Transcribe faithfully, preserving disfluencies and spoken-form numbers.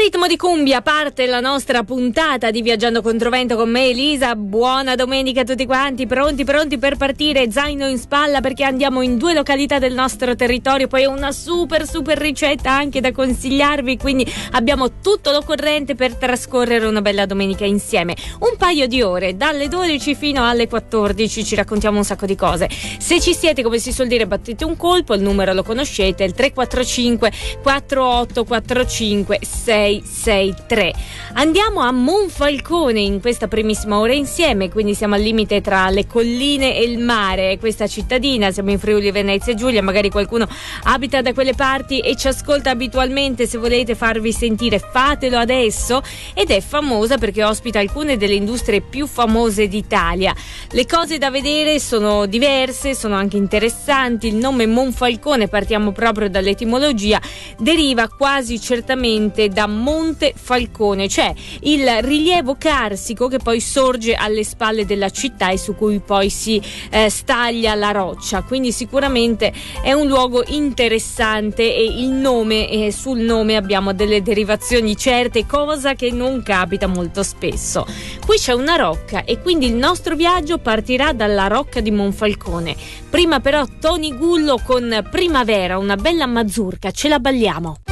ritmo di cumbia parte la nostra puntata di Viaggiando Controvento con me Elisa. Buona domenica a tutti quanti, pronti pronti per partire, zaino in spalla perché andiamo in due località del nostro territorio, poi una super super ricetta anche da consigliarvi, quindi abbiamo tutto l'occorrente per trascorrere una bella domenica insieme. Un paio di ore, dalle dodici fino alle quattordici, ci raccontiamo un sacco di cose. Se ci siete, come si suol dire, battete un colpo, il numero lo conoscete, il tre quattro cinque quattro otto quattro cinque sei sei tre. Andiamo a Monfalcone in questa primissima ora insieme, quindi siamo al limite tra le colline e il mare, questa cittadina, siamo in Friuli Venezia Giulia, magari qualcuno abita da quelle parti e ci ascolta abitualmente. Se volete farvi sentire, fatelo adesso, ed è famosa perché ospita alcune delle industrie più famose d'Italia. Le cose da vedere sono diverse, sono anche interessanti. Il nome Monfalcone, partiamo proprio dall'etimologia, deriva quasi certamente da Monte Falcone, cioè il rilievo carsico che poi sorge alle spalle della città e su cui poi si eh, staglia la roccia, quindi sicuramente è un luogo interessante e il nome, eh, sul nome abbiamo delle derivazioni certe, cosa che non capita molto spesso. Qui c'è una rocca e quindi il nostro viaggio partirà dalla rocca di Monfalcone. Prima però Tony Gullo con Primavera, una bella mazurka, ce la balliamo.